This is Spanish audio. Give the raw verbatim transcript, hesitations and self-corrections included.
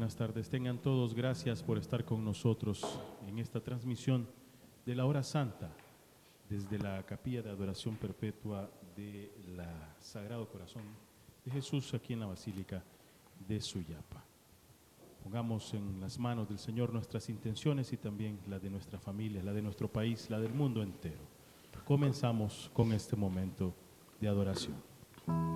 buenas tardes. Tengan todos gracias por estar con nosotros en esta transmisión de la Hora Santa desde la Capilla de Adoración Perpetua de la Sagrado Corazón de Jesús aquí en la Basílica de Suyapa. Pongamos en las manos del Señor nuestras intenciones y también la de nuestra familia, la de nuestro país, la del mundo entero. Comenzamos con este momento de adoración.